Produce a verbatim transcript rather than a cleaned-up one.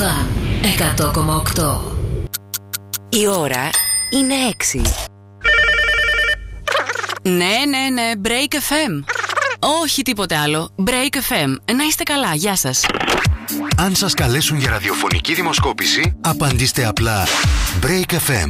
Αλφα εκατό κόμμα οκτώ. Η ώρα είναι έξι. Ναι, ναι, ναι, Break εφ εμ. Όχι τίποτε άλλο, Break εφ εμ. Να είστε καλά, γεια σας. Αν σας καλέσουν για ραδιοφωνική δημοσκόπηση, απαντήστε απλά Break εφ εμ.